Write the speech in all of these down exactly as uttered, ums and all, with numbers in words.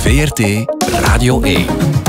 V R T Radio één.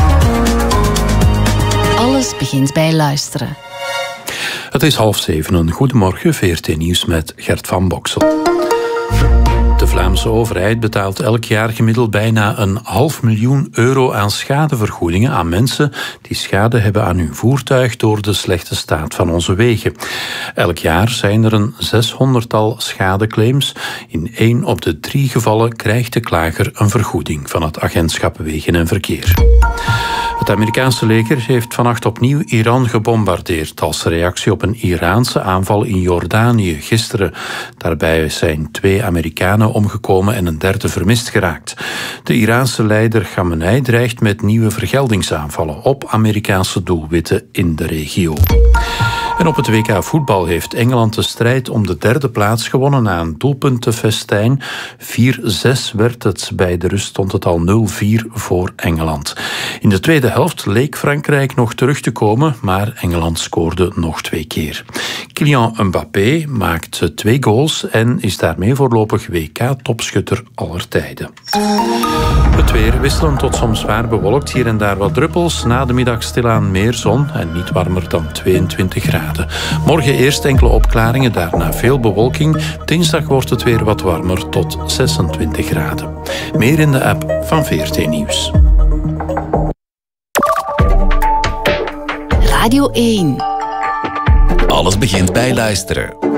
Alles begint bij luisteren. Het is half zeven. Een goedemorgen, V R T Nieuws met Gert van Boksel. De Vlaamse overheid betaalt elk jaar gemiddeld bijna een half miljoen euro aan schadevergoedingen aan mensen die schade hebben aan hun voertuig door de slechte staat van onze wegen. Elk jaar zijn er een zeshonderdtal schadeclaims. In één op de drie gevallen krijgt de klager een vergoeding van het agentschap Wegen en Verkeer. Het Amerikaanse leger heeft vannacht opnieuw Iran gebombardeerd als reactie op een Iraanse aanval in Jordanië gisteren. Daarbij zijn twee Amerikanen omgekomen en een derde vermist geraakt. De Iraanse leider Khamenei dreigt met nieuwe vergeldingsaanvallen op Amerikaanse doelwitten in de regio. En op het W K voetbal heeft Engeland de strijd om de derde plaats gewonnen na een doelpuntenfestijn. vier zes werd het. Bij de rust stond het al nul vier voor Engeland. In de tweede helft leek Frankrijk nog terug te komen, maar Engeland scoorde nog twee keer. Kylian Mbappé maakt twee goals en is daarmee voorlopig W K-topschutter aller tijden. Het weer wisselend tot soms zwaar bewolkt, hier en daar wat druppels. Na de middag stilaan meer zon en niet warmer dan tweeëntwintig graden. Morgen eerst enkele opklaringen, daarna veel bewolking. Dinsdag wordt het weer wat warmer tot zesentwintig graden. Meer in de app van V R T Nieuws. Radio één. Alles begint bij luisteren.